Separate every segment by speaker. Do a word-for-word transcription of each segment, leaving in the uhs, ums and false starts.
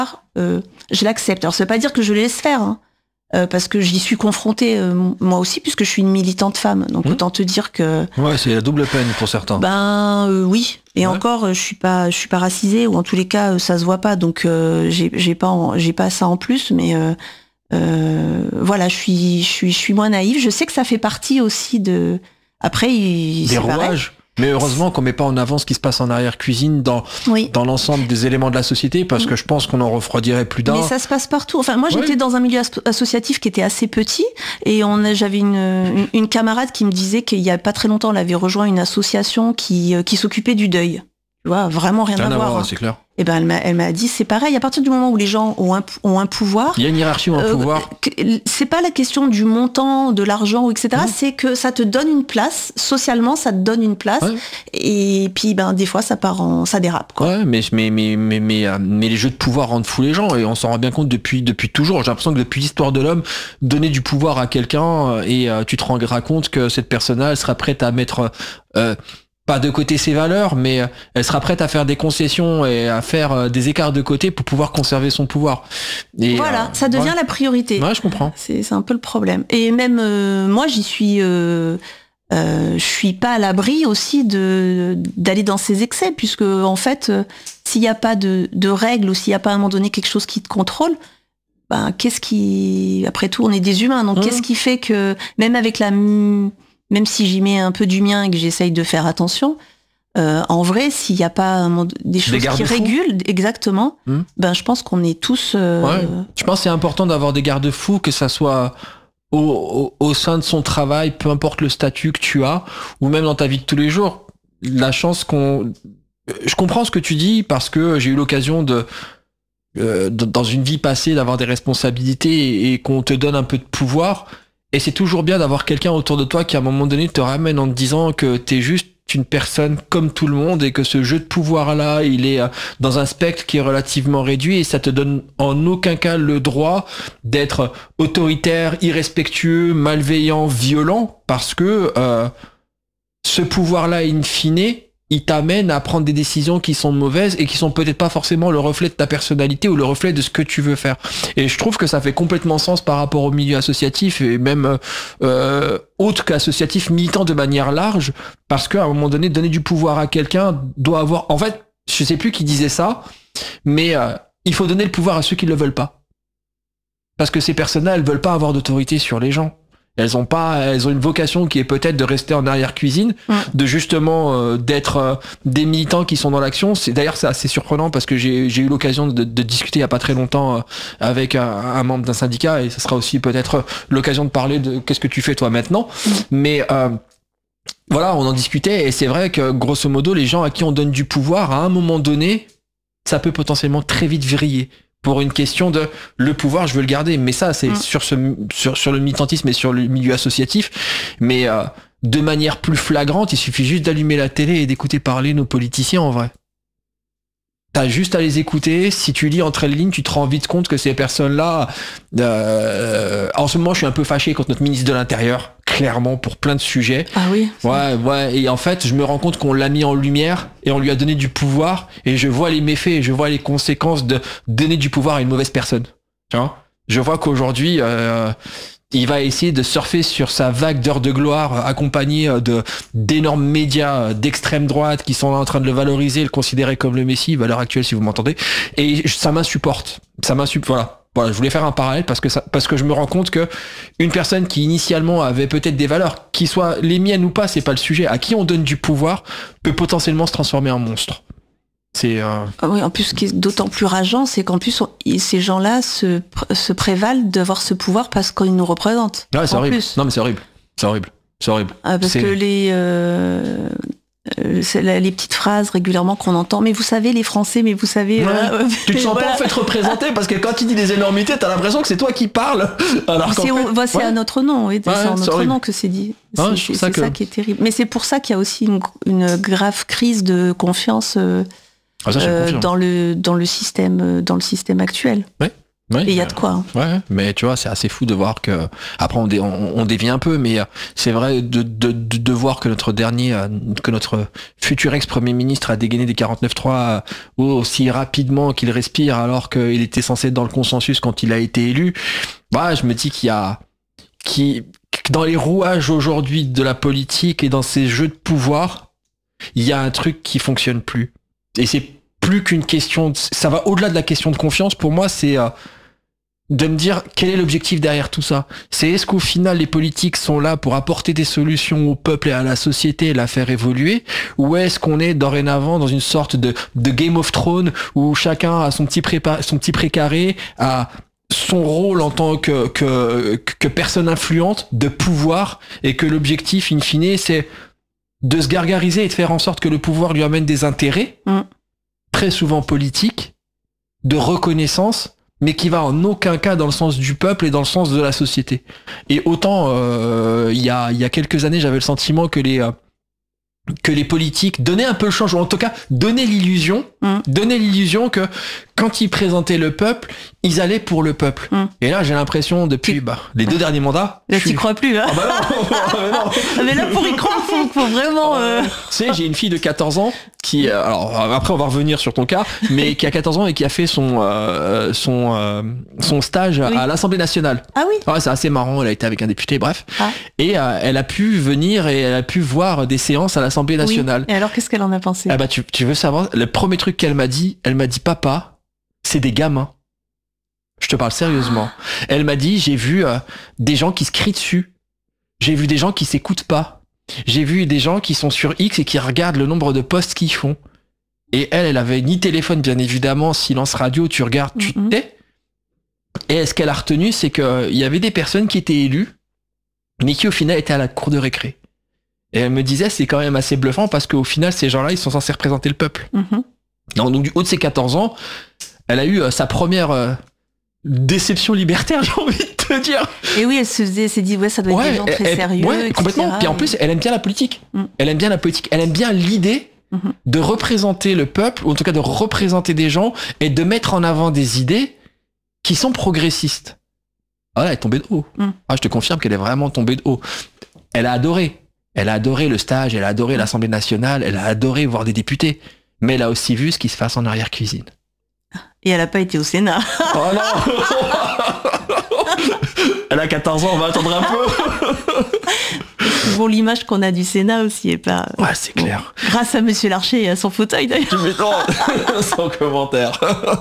Speaker 1: euh, je l'accepte. Alors ça veut pas dire que je le laisse faire, hein, euh, parce que j'y suis confrontée euh, moi aussi, puisque je suis une militante femme. Donc mmh. autant te dire que.
Speaker 2: Ouais, c'est la double peine pour certains.
Speaker 1: Ben euh, oui. Et ouais. encore, je suis pas, je suis pas racisée, ou en tous les cas, ça se voit pas. Donc euh, j'ai, j'ai pas, en, j'ai pas ça en plus, mais. Euh, Euh, voilà, je suis, je suis, je suis moins naïve. Je sais que ça fait partie aussi de. Après, il,
Speaker 2: des rouages. Mais heureusement qu'on met pas en avant ce qui se passe en arrière-cuisine dans oui. dans l'ensemble des éléments de la société, parce que je pense qu'on en refroidirait plus d'un.
Speaker 1: Mais ça se passe partout. Enfin, moi, j'étais ouais. dans un milieu as- associatif qui était assez petit, et on a, j'avais une, une, une camarade qui me disait qu'il y a pas très longtemps, elle avait rejoint une association qui qui s'occupait du deuil. Tu vois, vraiment rien, rien à, à voir. voir hein.
Speaker 2: C'est clair.
Speaker 1: Et ben elle m'a, elle m'a dit c'est pareil, à partir du moment où les gens ont un, ont un pouvoir.
Speaker 2: Il y a une hiérarchie ou un euh, pouvoir.
Speaker 1: C'est pas la question du montant, de l'argent, et cetera. Mmh. C'est que ça te donne une place, socialement, ça te donne une place. Ouais. Et puis, ben, des fois, ça part en, ça dérape, quoi.
Speaker 2: Ouais, mais, mais, mais, mais, mais, mais les jeux de pouvoir rendent fou les gens, et on s'en rend bien compte depuis, depuis toujours. J'ai l'impression que depuis l'histoire de l'homme, donner du pouvoir à quelqu'un, et euh, tu te rendras compte que cette personne-là, elle sera prête à mettre, euh, pas de côté ses valeurs, mais elle sera prête à faire des concessions et à faire des écarts de côté pour pouvoir conserver son pouvoir. Et
Speaker 1: voilà, euh, ça devient ouais. la priorité.
Speaker 2: Ouais, je comprends.
Speaker 1: C'est, c'est un peu le problème. Et même euh, moi, j'y suis, euh, euh, je suis pas à l'abri aussi de d'aller dans ces excès, puisque en fait, euh, s'il n'y a pas de, de règles, ou s'il n'y a pas à un moment donné quelque chose qui te contrôle, ben qu'est-ce qui, après tout, on est des humains, donc mmh. qu'est-ce qui fait que même avec la Même si j'y mets un peu du mien et que j'essaye de faire attention, euh, en vrai, s'il n'y a pas un, des choses des qui régulent, exactement, mmh. ben je pense qu'on est tous. Euh...
Speaker 2: Ouais. Je pense que c'est important d'avoir des garde-fous, que ça soit au, au, au sein de son travail, peu importe le statut que tu as, ou même dans ta vie de tous les jours. La chance qu'on. Je comprends ce que tu dis, parce que j'ai eu l'occasion de. Euh, dans une vie passée, d'avoir des responsabilités et, et qu'on te donne un peu de pouvoir. Et c'est toujours bien d'avoir quelqu'un autour de toi qui, à un moment donné, te ramène en te disant que t'es juste une personne comme tout le monde, et que ce jeu de pouvoir-là, il est dans un spectre qui est relativement réduit, et ça te donne en aucun cas le droit d'être autoritaire, irrespectueux, malveillant, violent, parce que euh, ce pouvoir-là, in fine, il t'amène à prendre des décisions qui sont mauvaises et qui sont peut-être pas forcément le reflet de ta personnalité ou le reflet de ce que tu veux faire. Et je trouve que ça fait complètement sens par rapport au milieu associatif, et même euh, autre qu'associatif, militant de manière large, parce qu'à un moment donné, donner du pouvoir à quelqu'un doit avoir... En fait, je sais plus qui disait ça, mais euh, il faut donner le pouvoir à ceux qui le veulent pas. Parce que ces personnes-là, elles veulent pas avoir d'autorité sur les gens. Elles ont pas, elles ont une vocation qui est peut-être de rester en arrière-cuisine, mmh. de justement euh, d'être euh, des militants qui sont dans l'action. C'est d'ailleurs c'est assez surprenant, parce que j'ai j'ai eu l'occasion de, de discuter il y a pas très longtemps euh, avec un, un membre d'un syndicat, et ce sera aussi peut-être l'occasion de parler de qu'est-ce que tu fais toi maintenant. Mmh. Mais euh, voilà, on en discutait, et c'est vrai que grosso modo, les gens à qui on donne du pouvoir, à un moment donné, ça peut potentiellement très vite vriller. Pour une question de le pouvoir, je veux le garder. Mais ça, c'est mmh. sur ce sur sur le militantisme et sur le milieu associatif. Mais euh, de manière plus flagrante, il suffit juste d'allumer la télé et d'écouter parler nos politiciens, en vrai. T'as juste à les écouter. Si tu lis entre les lignes, tu te rends vite compte que ces personnes-là... Euh, en ce moment, je suis un peu fâché contre notre ministre de l'Intérieur, clairement, pour plein de sujets.
Speaker 1: Ah oui.
Speaker 2: Ouais, ouais. Et en fait, je me rends compte qu'on l'a mis en lumière et on lui a donné du pouvoir. Et je vois les méfaits et je vois les conséquences de donner du pouvoir à une mauvaise personne. Tu vois ? Je vois qu'aujourd'hui... Euh, il va essayer de surfer sur sa vague d'heures de gloire, accompagné de d'énormes médias d'extrême droite qui sont en train de le valoriser, le considérer comme le Messie, valeur actuelle si vous m'entendez. Et ça m'insupporte. Ça m'insupporte. Voilà. Voilà, je voulais faire un parallèle parce que ça, parce que je me rends compte que une personne qui initialement avait peut-être des valeurs, qui soient les miennes ou pas, c'est pas le sujet, à qui on donne du pouvoir, peut potentiellement se transformer en monstre. C'est euh...
Speaker 1: ah oui, en plus, ce qui est d'autant plus rageant, c'est qu'en plus, on, ces gens-là se, se prévalent d'avoir ce pouvoir parce qu'ils nous représentent.
Speaker 2: Ouais, c'est horrible.
Speaker 1: Plus.
Speaker 2: Non, mais c'est horrible. C'est horrible. C'est horrible.
Speaker 1: Ah, parce
Speaker 2: c'est...
Speaker 1: que les, euh, c'est la, les petites phrases régulièrement qu'on entend, mais vous savez, les Français, mais vous savez.
Speaker 2: Ouais.
Speaker 1: Euh,
Speaker 2: tu te sens
Speaker 1: voilà.
Speaker 2: pas en fait représenté parce que quand il dit des énormités, t'as l'impression que c'est toi qui parles. Alors
Speaker 1: c'est,
Speaker 2: qu'en fait,
Speaker 1: on, c'est ouais. à notre nom, oui,
Speaker 2: ouais,
Speaker 1: c'est à notre
Speaker 2: horrible.
Speaker 1: nom que c'est dit. C'est,
Speaker 2: ouais,
Speaker 1: c'est,
Speaker 2: ça,
Speaker 1: c'est
Speaker 2: que...
Speaker 1: ça qui est terrible. Mais c'est pour ça qu'il y a aussi une, une grave crise de confiance. Euh,
Speaker 2: Ah, ça,
Speaker 1: euh, dans le dans le système dans le système actuel.
Speaker 2: Ouais. Ouais,
Speaker 1: et il y a de quoi. Hein.
Speaker 2: Ouais, mais tu vois, c'est assez fou de voir que... Après, on, dé, on, on dévie un peu, mais c'est vrai de, de, de, de voir que notre dernier, que notre futur ex-premier ministre a dégainé des quarante-neuf trois aussi rapidement qu'il respire, alors qu'il était censé être dans le consensus quand il a été élu. Bah, je me dis qu'il y a... Qui, dans les rouages aujourd'hui de la politique et dans ces jeux de pouvoir, il y a un truc qui fonctionne plus. Et c'est plus qu'une question... De, ça va au-delà de la question de confiance. Pour moi, c'est euh, de me dire quel est l'objectif derrière tout ça. C'est est-ce qu'au final, les politiques sont là pour apporter des solutions au peuple et à la société et la faire évoluer, ou est-ce qu'on est dorénavant dans une sorte de, de Game of Thrones où chacun a son petit, prépa, son petit précaré, a... son rôle en tant que, que, que personne influente de pouvoir, et que l'objectif in fine c'est de se gargariser et de faire en sorte que le pouvoir lui amène des intérêts mm. très souvent politiques, de reconnaissance, mais qui va en aucun cas dans le sens du peuple et dans le sens de la société. Et autant euh, il y a, il y a quelques années j'avais le sentiment que les euh, que les politiques donnaient un peu le change, ou en tout cas donnaient l'illusion, mm. donnaient l'illusion que quand ils présentaient le peuple, ils allaient pour le peuple. Mm. Et là, j'ai l'impression, depuis bah, les deux derniers mandats...
Speaker 1: Là, tu suis... crois plus, hein.
Speaker 2: Ah bah non, non.
Speaker 1: Mais là, pour y croire, faut, faut vraiment... Euh...
Speaker 2: Tu sais, j'ai une fille de quatorze ans qui... Euh, alors, après, on va revenir sur ton cas, mais qui a quatorze ans et qui a fait son, euh, son, euh, son stage oui. à l'Assemblée nationale.
Speaker 1: Ah oui.
Speaker 2: Ouais, c'est assez marrant, elle a été avec un député, bref.
Speaker 1: Ah.
Speaker 2: Et euh, elle a pu venir et elle a pu voir des séances à l'Assemblée nationale.
Speaker 1: Oui. Et alors, qu'est-ce qu'elle en a pensé?
Speaker 2: Ah bah, tu, tu veux savoir, le premier truc qu'elle m'a dit, elle m'a dit, papa, c'est des gamins. Je te parle sérieusement. Elle m'a dit, j'ai vu euh, des gens qui se crient dessus. J'ai vu des gens qui s'écoutent pas. J'ai vu des gens qui sont sur X et qui regardent le nombre de posts qu'ils font. Et elle, elle avait ni téléphone, bien évidemment, silence radio, tu regardes, tu mm-hmm. tais. Et ce qu'elle a retenu, c'est qu'il y avait des personnes qui étaient élues, mais qui au final étaient à la cour de récré. Et elle me disait, c'est quand même assez bluffant parce qu'au final, ces gens-là, ils sont censés représenter le peuple. Mm-hmm. Donc, donc, du haut de ses quatorze ans, elle a eu euh, sa première euh, déception libertaire, j'ai envie de te dire.
Speaker 1: Et oui, elle se faisait, elle s'est dit, ouais, ça doit être ouais, des gens très
Speaker 2: elle,
Speaker 1: sérieux,
Speaker 2: ouais,
Speaker 1: et cetera.
Speaker 2: Complètement. Puis en plus, elle aime bien la politique. Mm. Elle aime bien la politique. Elle aime bien l'idée mm-hmm. de représenter le peuple, ou en tout cas de représenter des gens, et de mettre en avant des idées qui sont progressistes. Ah, elle est tombée de haut. Mm. Ah, je te confirme qu'elle est vraiment tombée de haut. Elle a adoré. Elle a adoré le stage, elle a adoré l'Assemblée nationale, elle a adoré voir des députés. Mais elle a aussi vu ce qui se passe en arrière-cuisine.
Speaker 1: Et elle n'a pas été au Sénat.
Speaker 2: Oh non. Elle a quatorze ans, on va attendre un peu.
Speaker 1: Bon, l'image qu'on a du Sénat aussi est pas...
Speaker 2: Ouais, c'est bon. Clair.
Speaker 1: Grâce à Monsieur Larcher et à son fauteuil, d'ailleurs.
Speaker 2: Tu m'étonnes. Sans commentaire.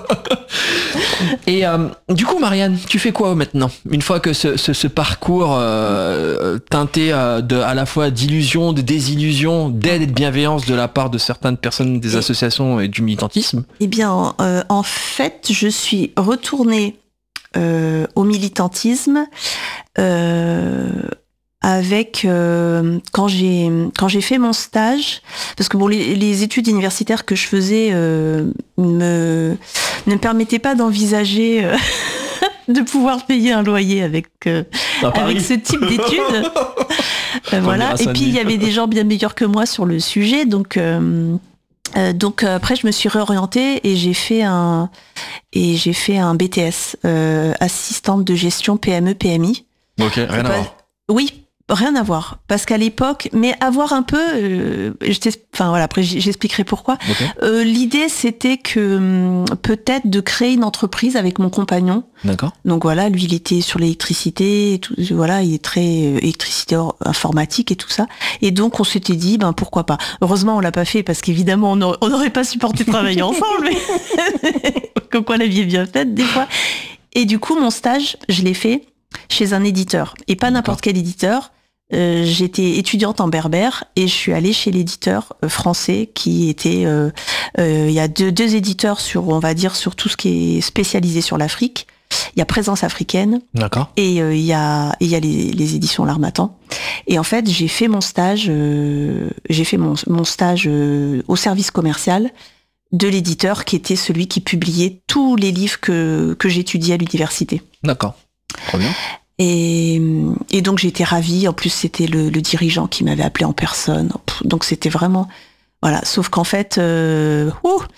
Speaker 2: Et euh, du coup, Marianne, tu fais quoi maintenant? Une fois que ce, ce, ce parcours euh, teinté euh, de, à la fois d'illusions, de désillusions, d'aide et de bienveillance de la part de certaines personnes des associations et du militantisme?
Speaker 1: Eh bien, euh, en fait, je suis retournée euh, au militantisme euh, avec euh, quand j'ai quand j'ai fait mon stage, parce que bon, les, les études universitaires que je faisais euh, me ne me permettaient pas d'envisager euh, de pouvoir payer un loyer avec euh, avec ce type d'études. euh, voilà. Et puis il y avait des gens bien meilleurs que moi sur le sujet, donc. Euh, Euh, donc euh, après je me suis réorientée et j'ai fait un et j'ai fait un B T S euh, assistante de gestion P M E P M I.
Speaker 2: Ok, rien à voir.
Speaker 1: Oui, rien à voir parce qu'à l'époque, mais à voir un peu. Euh, enfin voilà, après j'expliquerai pourquoi. Okay. Euh, l'idée c'était que peut-être de créer une entreprise avec mon compagnon.
Speaker 2: D'accord.
Speaker 1: Donc voilà, lui il était sur l'électricité, et tout, voilà, il est très électricité informatique et tout ça. Et donc on s'était dit, ben pourquoi pas. Heureusement on l'a pas fait parce qu'évidemment on n'aurait pas supporté travailler ensemble. Mais comme quoi la vie est bien faite des fois. Et du coup mon stage, je l'ai fait chez un éditeur et pas n'importe quel éditeur. Euh, j'étais étudiante en berbère et je suis allée chez l'éditeur euh, français qui était euh, euh, il y a deux, deux éditeurs sur, on va dire, sur tout ce qui est spécialisé sur l'Afrique. Il y a Présence africaine.
Speaker 2: D'accord.
Speaker 1: Et euh, il y a il y a les, les éditions L'Harmattan. Et en fait, j'ai fait mon stage euh, j'ai fait mon mon stage euh, au service commercial de l'éditeur qui était celui qui publiait tous les livres que que j'étudiais à l'université.
Speaker 2: D'accord. Très bien.
Speaker 1: Et, et donc j'ai été ravie. En plus c'était le, le dirigeant qui m'avait appelé en personne. Donc c'était vraiment voilà. Sauf qu'en fait, euh, ouh,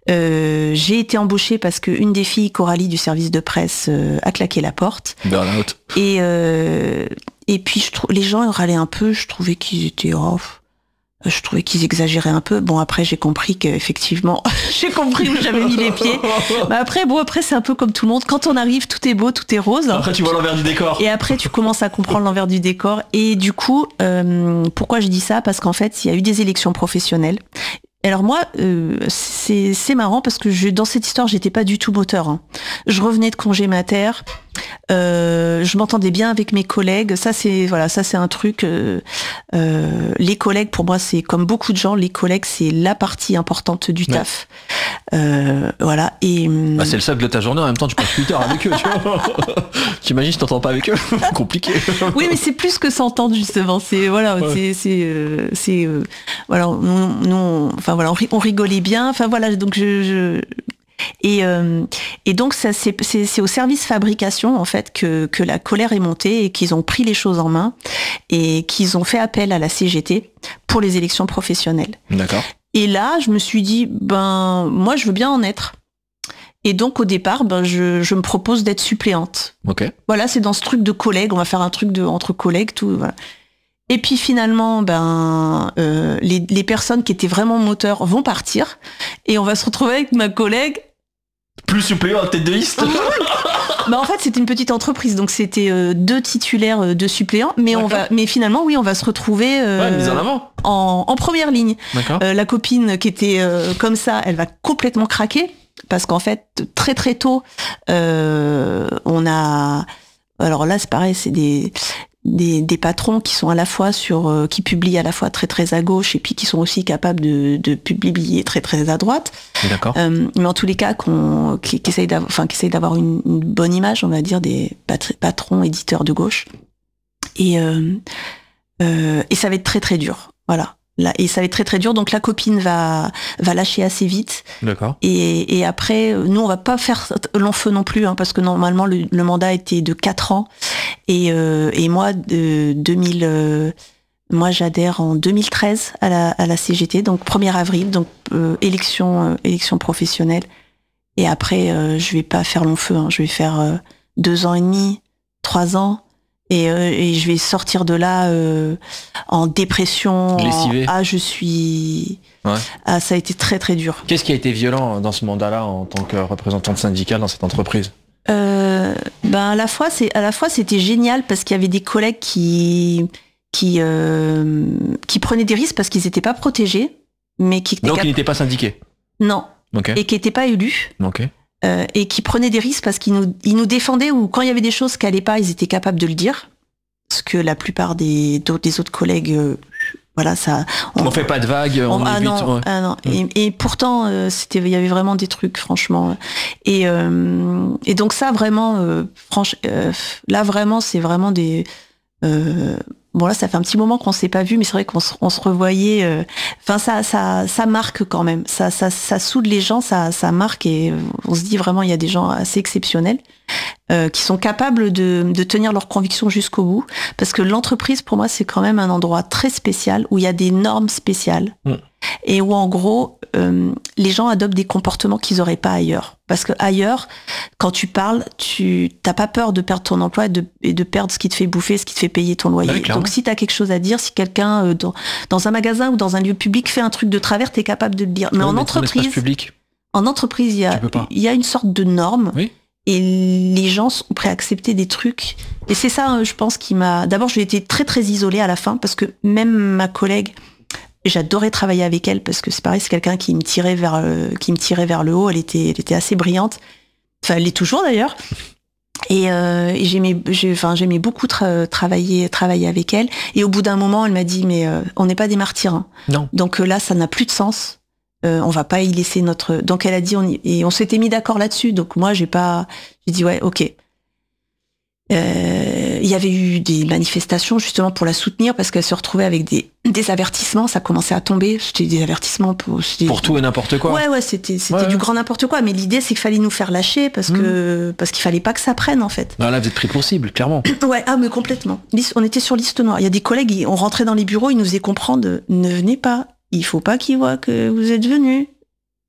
Speaker 1: Euh, j'ai été embauchée parce qu'une des filles, Coralie du service de presse, euh, a claqué la porte.
Speaker 2: Burnout.
Speaker 1: Et euh, et puis je trouve les gens râlaient un peu. Je trouvais qu'ils étaient off. Je trouvais qu'ils exagéraient un peu. Bon, après, j'ai compris qu'effectivement, j'ai compris où j'avais mis les pieds. Mais après, bon, après, c'est un peu comme tout le monde. Quand on arrive, tout est beau, tout est rose.
Speaker 2: Après, tu vois l'envers du décor.
Speaker 1: Et après, tu commences à comprendre l'envers du décor. Et du coup, euh, pourquoi je dis ça ? Parce qu'en fait, il y a eu des élections professionnelles. Alors moi, euh, c'est, c'est marrant parce que je, dans cette histoire, j'étais pas du tout moteur. Hein. Je revenais de congé mater. Euh, je m'entendais bien avec mes collègues. Ça, c'est voilà, ça c'est un truc. Euh, euh, les collègues, pour moi, c'est comme beaucoup de gens. Les collègues, c'est la partie importante du taf. Ouais. Euh, voilà. Et
Speaker 2: bah, c'est le socle de ta journée. En même temps, tu passes huit heures avec eux. Tu vois. T'imagines, si t'entends pas avec eux, compliqué.
Speaker 1: Oui, mais c'est plus que s'entendre justement. C'est voilà, ouais. c'est c'est euh, c'est euh, voilà. Nous, nous, enfin voilà, on rigolait bien. Enfin voilà, donc je. je Et, euh, et donc ça, c'est, c'est, c'est au service fabrication en fait que, que la colère est montée et qu'ils ont pris les choses en main et qu'ils ont fait appel à la C G T pour les élections professionnelles.
Speaker 2: D'accord.
Speaker 1: Et là, je me suis dit, ben moi, je veux bien en être. Et donc au départ, ben je, je me propose d'être suppléante.
Speaker 2: Ok.
Speaker 1: Voilà, c'est dans ce truc de collègues. On va faire un truc de entre collègues, tout. Voilà. Et puis finalement, ben euh, les, les personnes qui étaient vraiment moteurs vont partir et on va se retrouver avec ma collègue.
Speaker 2: Plus suppléant à tête de liste.
Speaker 1: Bah en fait c'était une petite entreprise donc c'était euh, deux titulaires euh, deux suppléants mais D'accord. on va mais finalement oui on va se retrouver euh,
Speaker 2: ouais, mise en avant
Speaker 1: en, en première ligne.
Speaker 2: D'accord.
Speaker 1: Euh, la copine qui était euh, comme ça elle va complètement craquer parce qu'en fait très très tôt euh, on a alors là c'est pareil c'est des Des, des patrons qui sont à la fois sur euh, qui publient à la fois très très à gauche et puis qui sont aussi capables de, de publier très très à droite.
Speaker 2: D'accord.
Speaker 1: Euh, mais en tous les cas qu'on qui, qui essayent d'avoir enfin qui essayent d'avoir une, une bonne image, on va dire des pat- patrons éditeurs de gauche. Et euh, euh, et ça va être très très dur. Voilà. Là, et ça va être très très dur, donc la copine va va lâcher assez vite.
Speaker 2: D'accord.
Speaker 1: Et, et après, nous on va pas faire long feu non plus, hein, parce que normalement le, le mandat était de quatre ans. Et, euh, et moi, de deux mille, euh, moi j'adhère en deux mille treize à la à la C G T, donc premier avril, donc euh, élection euh, élection professionnelle. Et après, euh, je vais pas faire long feu, hein, je vais faire euh, deux ans et demi, trois ans. Et, euh, et je vais sortir de là euh, en dépression.
Speaker 2: Lessivé.
Speaker 1: En, ah, je suis.
Speaker 2: Ouais.
Speaker 1: Ah, ça a été très très dur.
Speaker 2: Qu'est-ce qui a été violent dans ce mandat-là en tant que représentante syndicale dans cette entreprise ?
Speaker 1: euh, Ben à la fois, c'est à la fois c'était génial parce qu'il y avait des collègues qui qui euh, qui prenaient des risques parce qu'ils n'étaient pas protégés, mais qui
Speaker 2: donc
Speaker 1: cap-
Speaker 2: ils n'étaient pas syndiqués.
Speaker 1: Non.
Speaker 2: Okay.
Speaker 1: Et qui n'étaient pas élus.
Speaker 2: Ok.
Speaker 1: Euh, et qui prenaient des risques parce qu'ils nous, ils nous défendaient ou quand il y avait des choses qui n'allaient pas, ils étaient capables de le dire. Ce que la plupart des, des autres collègues, euh, voilà, ça.
Speaker 2: On, on fait pas de vagues, on, on
Speaker 1: ah
Speaker 2: évite.
Speaker 1: Non,
Speaker 2: ouais.
Speaker 1: ah non. Mm. Et, et pourtant, euh, c'était, il y avait vraiment des trucs, franchement. Et, euh, et donc ça, vraiment, euh, franch, euh, là vraiment, c'est vraiment des. Euh, Bon là, ça fait un petit moment qu'on s'est pas vu, mais c'est vrai qu'on se, on se revoyait. Enfin, euh, ça, ça, ça marque quand même. Ça, ça, ça soude les gens, ça, ça marque et on se dit vraiment, il y a des gens assez exceptionnels euh, qui sont capables de, de tenir leurs convictions jusqu'au bout. Parce que l'entreprise, pour moi, c'est quand même un endroit très spécial où il y a des normes spéciales mmh. et où en gros, euh, les gens adoptent des comportements qu'ils auraient pas ailleurs. Parce que ailleurs, quand tu parles, tu t'as pas peur de perdre ton emploi et de, et de perdre ce qui te fait bouffer, ce qui te fait payer ton loyer.
Speaker 2: Ouais,
Speaker 1: donc si t'as quelque chose à dire, si quelqu'un euh, dans, dans un magasin ou dans un lieu public fait un truc de travers, t'es capable de le dire. Mais ouais, en mais entreprise,
Speaker 2: public.
Speaker 1: en entreprise, il y a il y a une sorte de norme.
Speaker 2: Oui.
Speaker 1: Et les gens sont prêts à accepter des trucs. Et c'est ça, je pense, qui m'a. D'abord, j'ai été très très isolée à la fin parce que même ma collègue. J'adorais travailler avec elle parce que c'est pareil, c'est quelqu'un qui me tirait vers, euh, qui me tirait vers le haut. Elle était, elle était assez brillante. Enfin, elle l'est toujours d'ailleurs. Et, euh, et j'aimais, j'ai, enfin, j'aimais beaucoup tra- travailler, travailler avec elle. Et au bout d'un moment, elle m'a dit, mais euh, on n'est pas des martyrs. Hein.
Speaker 2: Non.
Speaker 1: Donc euh, là, ça n'a plus de sens. Euh, on va pas y laisser notre. Donc elle a dit, on y... et on s'était mis d'accord là-dessus. Donc moi, j'ai pas, j'ai dit ouais, ok. Euh, il y avait eu des manifestations justement pour la soutenir parce qu'elle se retrouvait avec des, des avertissements, ça commençait à tomber, c'était des avertissements pour,
Speaker 2: pour tout et n'importe quoi.
Speaker 1: Ouais ouais, c'était c'était
Speaker 2: ouais,
Speaker 1: du
Speaker 2: ouais.
Speaker 1: grand n'importe quoi, mais l'idée c'est qu'il fallait nous faire lâcher parce mmh. que parce qu'il fallait pas que ça prenne en fait.
Speaker 2: Ah là vous êtes pris pour cible, clairement.
Speaker 1: Ouais, ah mais complètement. On était sur liste noire. Il y a des collègues, on rentrait dans les bureaux, ils nous faisaient comprendre ne venez pas, il faut pas qu'ils voient que vous êtes venus.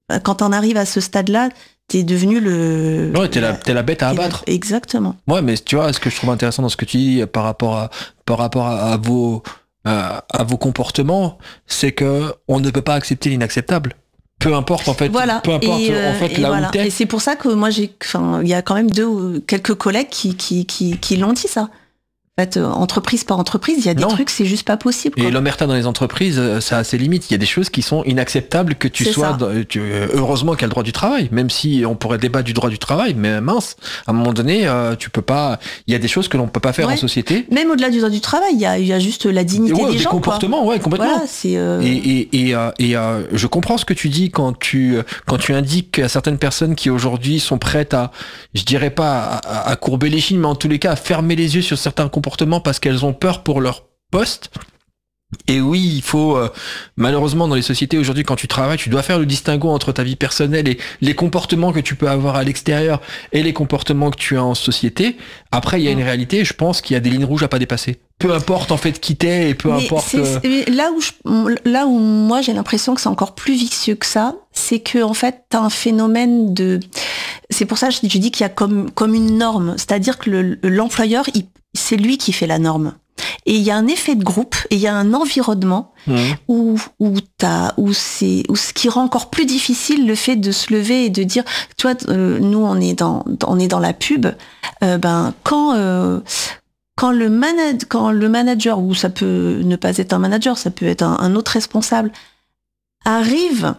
Speaker 1: quand t'en arrives à ce stade-là, t'es devenu le...
Speaker 2: Ouais, t'es la, t'es la bête à abattre.
Speaker 1: La... Exactement.
Speaker 2: Ouais, mais tu vois, ce que je trouve intéressant dans ce que tu dis par rapport à, par rapport à, à vos, à, à vos comportements, c'est que on ne peut pas accepter l'inacceptable. Peu importe, en fait.
Speaker 1: Voilà.
Speaker 2: Peu importe,
Speaker 1: et euh,
Speaker 2: en fait,
Speaker 1: et
Speaker 2: là
Speaker 1: voilà.
Speaker 2: où t'es.
Speaker 1: Et c'est pour ça que moi, j'ai, enfin, il y a quand même deux, quelques collègues qui, qui, qui, qui l'ont dit, ça. En fait, euh, entreprise par entreprise, il y a des non. trucs, c'est juste pas possible. Quoi.
Speaker 2: Et l'omerta dans les entreprises, ça a ses limites. Il y a des choses qui sont inacceptables que tu
Speaker 1: c'est
Speaker 2: sois. Dans, tu, heureusement qu'il y a le droit du travail, même si on pourrait débattre du droit du travail, mais mince, à un moment donné, euh, tu peux pas. Il y a des choses que l'on peut pas faire ouais. en société.
Speaker 1: Même au-delà du droit du travail, il y a, il y a juste la dignité
Speaker 2: ouais,
Speaker 1: des,
Speaker 2: des
Speaker 1: gens.
Speaker 2: Des comportements,
Speaker 1: quoi.
Speaker 2: ouais, complètement.
Speaker 1: Voilà, c'est euh...
Speaker 2: Et, et, et, euh, et euh, je comprends ce que tu dis quand tu quand tu indiques qu'il y a certaines personnes qui aujourd'hui sont prêtes à, je dirais pas à, à courber les chines, mais en tous les cas à fermer les yeux sur certains comportements parce qu'elles ont peur pour leur poste. Et oui, il faut euh, malheureusement dans les sociétés aujourd'hui, quand tu travailles, tu dois faire le distinguo entre ta vie personnelle et les comportements que tu peux avoir à l'extérieur et les comportements que tu as en société. Après, il y a une réalité, je pense qu'il y a des lignes rouges à pas dépasser. Peu importe en fait qui t'es et peu mais importe.
Speaker 1: C'est, c'est, là où je, là où moi j'ai l'impression que c'est encore plus vicieux que ça, c'est que en fait t'as un phénomène de. C'est pour ça que je dis qu'il y a comme comme une norme, c'est-à-dire que le, l'employeur, il, c'est lui qui fait la norme. Et il y a un effet de groupe et il y a un environnement mmh. où où t'as où c'est où ce qui rend encore plus difficile le fait de se lever et de dire, tu vois, euh, nous on est dans on est dans la pub, euh, ben quand euh, quand le manag- quand le manager, ou ça peut ne pas être un manager, ça peut être un, un autre responsable, arrive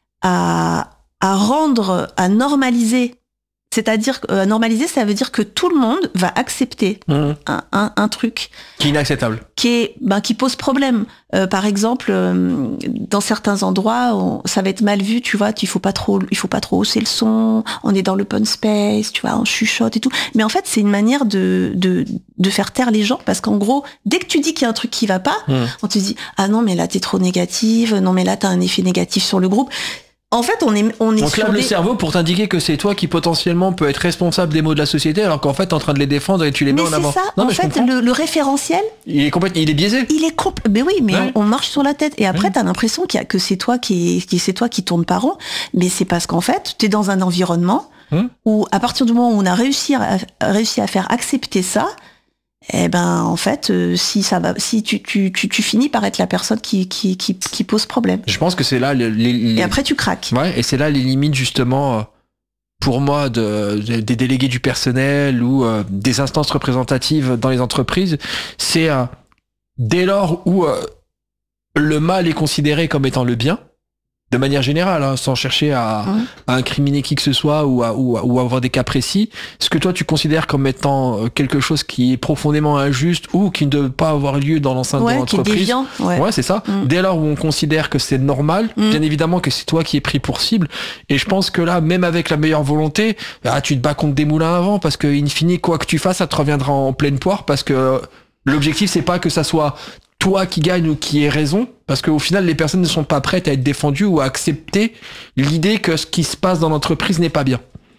Speaker 1: à à rendre, à normaliser. C'est-à-dire, euh, normaliser, ça veut dire que tout le monde va accepter mmh. un, un, un truc
Speaker 2: qui est inacceptable,
Speaker 1: qui est, ben, qui pose problème. Euh, par exemple, euh, dans certains endroits, on, ça va être mal vu, tu vois. Il faut pas trop, il faut pas trop hausser le son. On est dans l'open space, tu vois, on chuchote et tout. Mais en fait, c'est une manière de de de faire taire les gens parce qu'en gros, dès que tu dis qu'il y a un truc qui va pas, mmh. on te dit ah non mais là t'es trop négative, non mais là t'as un effet négatif sur le groupe. En fait, on est, on est
Speaker 2: on te lave
Speaker 1: des...
Speaker 2: le cerveau pour t'indiquer que c'est toi qui potentiellement peut être responsable des maux de la société, alors qu'en fait t'es en train de les défendre et tu les mets
Speaker 1: mais
Speaker 2: en avant.
Speaker 1: C'est ça.
Speaker 2: Non,
Speaker 1: en
Speaker 2: mais
Speaker 1: fait, le, le référentiel,
Speaker 2: il est complètement, il est biaisé.
Speaker 1: Il est compl... Mais oui, mais ouais. on, on marche sur la tête. Et après, ouais. t'as l'impression qu'il y a que c'est toi qui, qui c'est toi qui tourne par rond. Mais c'est parce qu'en fait, t'es dans un environnement hum. où, à partir du moment où on a réussi à, réussi à faire accepter ça. Eh ben en fait euh, si ça va si tu, tu tu tu finis par être la personne qui qui qui, qui pose problème.
Speaker 2: Je pense que c'est là les, les
Speaker 1: et après tu craques.
Speaker 2: Ouais, et c'est là les limites justement pour moi de, de des délégués du personnel ou euh, des instances représentatives dans les entreprises, c'est euh, dès lors où euh, le mal est considéré comme étant le bien. De manière générale, hein, sans chercher à, mmh. à incriminer qui que ce soit ou à, ou, à, ou à avoir des cas précis, ce que toi tu considères comme étant quelque chose qui est profondément injuste ou qui ne doit pas avoir lieu dans l'enceinte
Speaker 1: ouais,
Speaker 2: de l'entreprise.
Speaker 1: Qui est déviant, ouais.
Speaker 2: ouais, c'est ça. Mmh. Dès lors où on considère que c'est normal, mmh. bien évidemment que c'est toi qui es pris pour cible. Et je pense que là, même avec la meilleure volonté, ah, tu te bats contre des moulins à vent parce que in fine, quoi que tu fasses, ça te reviendra en pleine poire parce que l'objectif c'est pas que ça soit toi qui gagne ou qui ait raison, parce qu'au final, les personnes ne sont pas prêtes à être défendues ou à accepter l'idée que ce qui se passe dans l'entreprise n'est pas bien.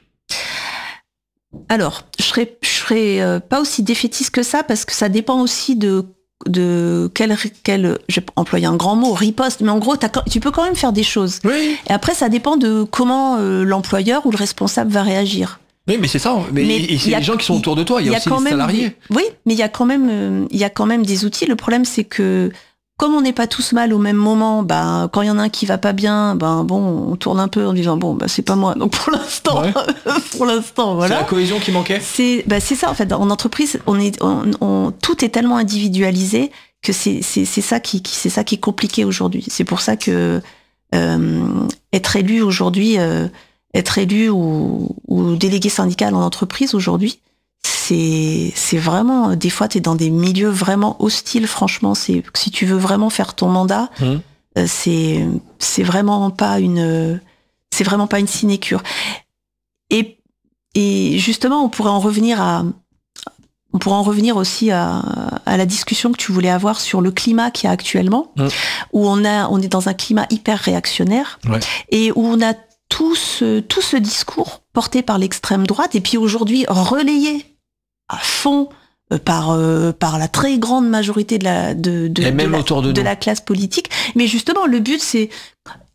Speaker 1: Alors, je serais, je serais euh, pas aussi défaitiste que ça, parce que ça dépend aussi de de quel, quel j'ai employé un grand mot, riposte, mais en gros, t'as, tu peux quand même faire des choses.
Speaker 2: Oui.
Speaker 1: Et après, ça dépend de comment euh, l'employeur ou le responsable va réagir.
Speaker 2: Oui, mais c'est ça. Mais, mais et c'est les gens qui sont autour de toi. Il y a, y a aussi les salariés.
Speaker 1: Des, oui, mais il y a quand même, euh, il y a quand même des outils. Le problème, c'est que comme on n'est pas tous mal au même moment, bah quand il y en a un qui va pas bien, ben bon, on tourne un peu en disant bon, bah c'est pas moi. Donc pour l'instant, ouais. pour l'instant, voilà.
Speaker 2: C'est la cohésion qui manquait.
Speaker 1: C'est, bah c'est ça en fait. En entreprise, on est, on, on, tout est tellement individualisé que c'est, c'est, c'est ça qui, qui, c'est ça qui est compliqué aujourd'hui. C'est pour ça que euh, être élu aujourd'hui. Euh, Être élu ou, ou délégué syndical en entreprise aujourd'hui, c'est c'est vraiment, des fois t'es dans des milieux vraiment hostiles. Franchement, c'est si tu veux vraiment faire ton mandat, mmh. euh, c'est c'est vraiment pas une c'est vraiment pas une sinécure. Et et justement, on pourrait en revenir à on pourrait en revenir aussi à, à la discussion que tu voulais avoir sur le climat qu'il y a actuellement, mmh. où on a on est dans un climat hyper réactionnaire
Speaker 2: ouais.
Speaker 1: et où on a tout ce, tout ce discours porté par l'extrême droite et puis aujourd'hui relayé à fond par, euh, par la très grande majorité de la, de, de,
Speaker 2: et même
Speaker 1: de, la,
Speaker 2: autour de,
Speaker 1: de la classe politique. Mais justement, le but, c'est...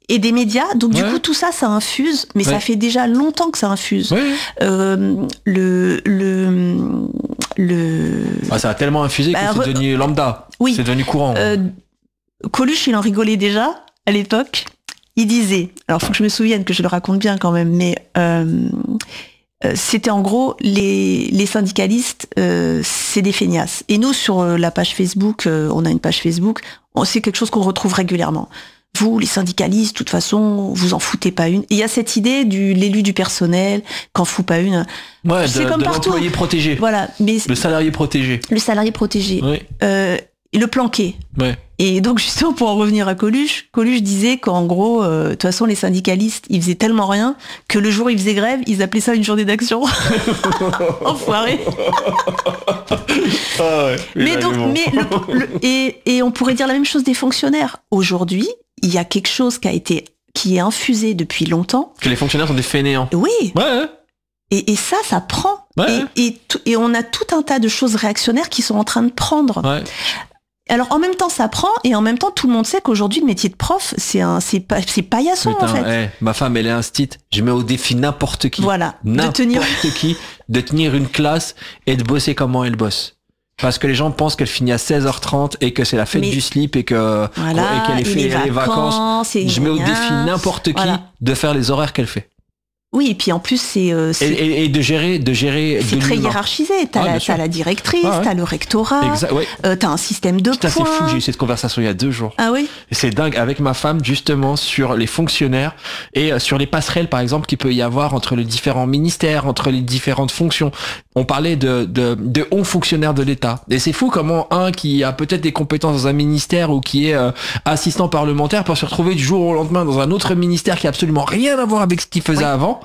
Speaker 1: et des médias. Donc
Speaker 2: ouais.
Speaker 1: du coup, tout ça, ça infuse, mais ouais. ça fait déjà longtemps que ça infuse.
Speaker 2: Ouais.
Speaker 1: Euh, le le le.
Speaker 2: Ah, ça a tellement infusé bah, que c'est re... devenu lambda.
Speaker 1: Oui.
Speaker 2: C'est devenu courant.
Speaker 1: Euh, Coluche, il en rigolait déjà à l'époque. Il disait, alors faut que je me souvienne que je le raconte bien quand même, mais euh, euh, c'était en gros les les syndicalistes, euh, c'est des feignasses. Et nous sur la page Facebook, euh, on a une page Facebook, c'est quelque chose qu'on retrouve régulièrement. Vous, les syndicalistes, de toute façon, vous en foutez pas une. Et il y a cette idée du l'élu du personnel, qu'en fout pas une.
Speaker 2: Ouais,
Speaker 1: c'est
Speaker 2: de,
Speaker 1: comme
Speaker 2: de
Speaker 1: partout.
Speaker 2: L'employé protégé.
Speaker 1: Voilà, mais
Speaker 2: le salarié protégé.
Speaker 1: Le salarié protégé.
Speaker 2: Oui.
Speaker 1: Euh, et le planqué.
Speaker 2: Ouais.
Speaker 1: Et donc justement pour en revenir à Coluche, Coluche disait qu'en gros, euh, de toute façon les syndicalistes, ils faisaient tellement rien que le jour où ils faisaient grève, ils appelaient ça une journée d'action. Enfoiré.
Speaker 2: Ah ouais,
Speaker 1: mais donc, mais le, le, et, et on pourrait dire la même chose des fonctionnaires. Aujourd'hui, il y a quelque chose qui a été, qui est infusé depuis longtemps.
Speaker 2: Que les fonctionnaires sont des fainéants.
Speaker 1: Oui.
Speaker 2: Ouais. ouais.
Speaker 1: Et, et ça, ça prend.
Speaker 2: Ouais.
Speaker 1: Et, et, et on a tout un tas de choses réactionnaires qui sont en train de prendre.
Speaker 2: Ouais.
Speaker 1: Alors en même temps ça prend et en même temps tout le monde sait qu'aujourd'hui le métier de prof c'est un c'est pas c'est paillasson
Speaker 2: Putain,
Speaker 1: en fait.
Speaker 2: Hey, ma femme elle est instite, je mets au défi n'importe qui.
Speaker 1: Voilà.
Speaker 2: N'importe
Speaker 1: de tenir
Speaker 2: qui de tenir une classe et de bosser comment elle bosse. Parce que les gens pensent qu'elle finit à seize heures trente et que c'est la fête Mais du slip et que
Speaker 1: voilà,
Speaker 2: et qu'elle est fait
Speaker 1: les
Speaker 2: les vacances.
Speaker 1: vacances
Speaker 2: je mets au défi n'importe qui voilà. de faire les horaires qu'elle fait.
Speaker 1: Oui, et puis en plus, c'est... Euh,
Speaker 2: et, et, et de gérer... De gérer
Speaker 1: c'est
Speaker 2: de
Speaker 1: très hiérarchisé. T'as, ah, la, t'as la directrice, ah, ouais. t'as le rectorat, exa- ouais. euh, t'as un système de
Speaker 2: Putain,
Speaker 1: points.
Speaker 2: C'est fou, j'ai eu cette conversation il y a deux jours.
Speaker 1: Ah oui.
Speaker 2: Et c'est dingue, avec ma femme, justement, sur les fonctionnaires et euh, sur les passerelles, par exemple, qu'il peut y avoir entre les différents ministères, entre les différentes fonctions. On parlait de, de, de hauts fonctionnaires de l'État. Et c'est fou comment un qui a peut-être des compétences dans un ministère ou qui est euh, assistant parlementaire peut se retrouver du jour au lendemain dans un autre ministère qui a absolument rien à voir avec ce qu'il faisait oui. avant.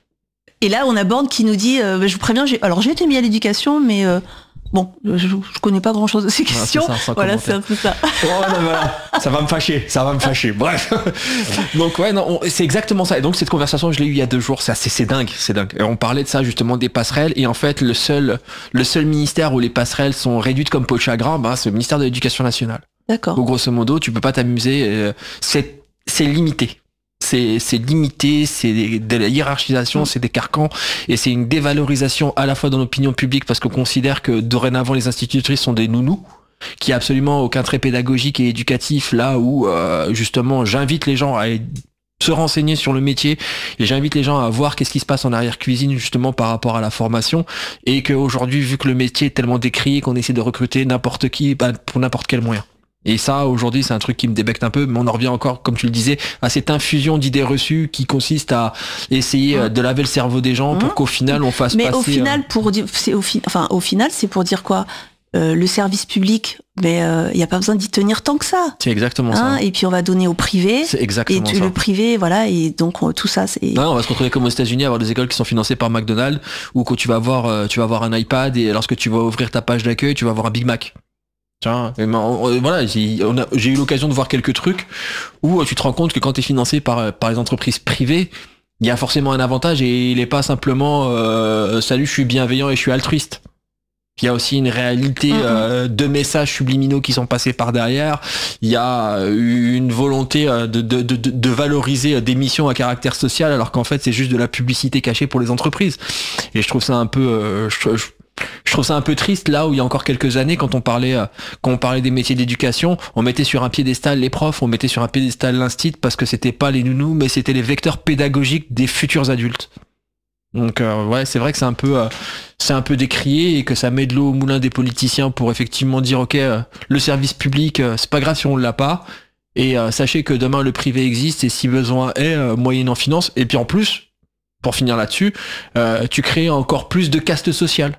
Speaker 1: Et là, on a Borne qui nous dit, euh, je vous préviens, j'ai, alors j'ai été mis à l'éducation, mais euh, bon, je, je connais pas grand-chose de ces questions.
Speaker 2: Ah, c'est ça,
Speaker 1: voilà, c'est un peu ça.
Speaker 2: Oh, non, voilà. Ça va me fâcher, ça va me fâcher. Bref. Donc ouais, non, on, c'est exactement ça. Et donc cette conversation, je l'ai eue il y a deux jours. C'est assez, c'est dingue, c'est dingue. Et on parlait de ça justement des passerelles. Et en fait, le seul, le seul ministère où les passerelles sont réduites comme peau de chagrin, bah, c'est le ministère de l'Éducation nationale.
Speaker 1: D'accord.
Speaker 2: Où grosso modo, tu peux pas t'amuser. Euh, c'est, c'est limité. C'est, c'est limité, c'est de la hiérarchisation, c'est des carcans et c'est une dévalorisation à la fois dans l'opinion publique parce qu'on considère que dorénavant les institutrices sont des nounous, qui a absolument aucun trait pédagogique et éducatif là où euh, justement j'invite les gens à se renseigner sur le métier et j'invite les gens à voir qu'est-ce qui se passe en arrière-cuisine justement par rapport à la formation et qu'aujourd'hui vu que le métier est tellement décrié qu'on essaie de recruter n'importe qui bah, pour n'importe quel moyen. Et ça, aujourd'hui, c'est un truc qui me débecte un peu, mais on en revient encore, comme tu le disais, à cette infusion d'idées reçues qui consiste à essayer mmh. de laver le cerveau des gens mmh. pour qu'au final, on fasse
Speaker 1: mais
Speaker 2: passer...
Speaker 1: Mais au final, euh... pour dire, c'est au, fi... enfin, au final, c'est pour dire quoi euh, le service public, mais il euh, n'y a pas besoin d'y tenir tant que ça.
Speaker 2: C'est exactement
Speaker 1: hein
Speaker 2: ça.
Speaker 1: Et puis on va donner au privé.
Speaker 2: C'est exactement
Speaker 1: et
Speaker 2: ça.
Speaker 1: Le privé, voilà, et donc on, tout ça, c'est...
Speaker 2: Non, on va se retrouver comme aux États-Unis, avoir des écoles qui sont financées par McDonald's, où quand tu vas avoir, euh, tu vas avoir un iPad, et lorsque tu vas ouvrir ta page d'accueil, tu vas avoir un Big Mac. Tiens, voilà, j'ai, on a, j'ai eu l'occasion de voir quelques trucs où tu te rends compte que quand tu es financé par, par les entreprises privées, il y a forcément un avantage et il n'est pas simplement euh, salut, je suis bienveillant et je suis altruiste. Il y a aussi une réalité mmh. euh, de messages subliminaux qui sont passés par derrière. Il y a une volonté de, de, de, de valoriser des missions à caractère social alors qu'en fait c'est juste de la publicité cachée pour les entreprises. Et je trouve ça un peu... Euh, je, je, Je trouve ça un peu triste là où il y a encore quelques années quand on parlait euh, quand on parlait des métiers d'éducation, on mettait sur un piédestal les profs, on mettait sur un piédestal l'instit parce que c'était pas les nounous mais c'était les vecteurs pédagogiques des futurs adultes. Donc euh, ouais, c'est vrai que c'est un peu euh, c'est un peu décrié et que ça met de l'eau au moulin des politiciens pour effectivement dire OK, euh, le service public euh, c'est pas grave si on l'a pas et euh, sachez que demain le privé existe et si besoin est euh, moyennant finance et puis en plus pour finir là-dessus, euh, tu crées encore plus de caste sociale.